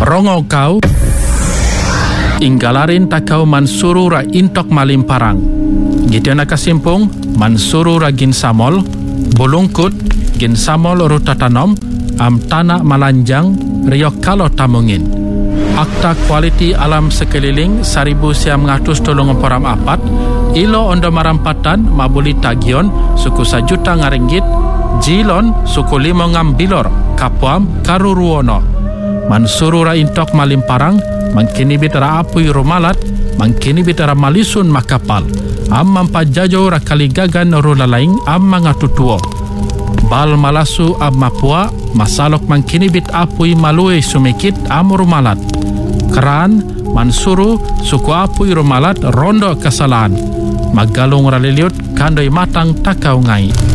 Rongo kau inggalarin takau mansuru ra intok malim parang. Gitu nak kasimpung mansuru ra gin samol bulungkut gin samol rutatanom am tanah malanjang riok kalau tamungin. Akta kualiti alam sekeliling 1934 ilo ondo marampatan mabuli tagion suku 1 juta ngaringgit jilon suku 5 ngambilor kapuam karuruono. Mansuru ra intok malim parang mangkini bitara apui rumalat mangkini bitara malisun makapal am mampajajo ra kaligagan rulalaing am mangatutuo bal malasu am mapua masalok mangkini bit apui malue sumikit am rumalat keran mansuru suku apui rumalat rondo kesalahan magalung raliliut kandoi matang takau ngai.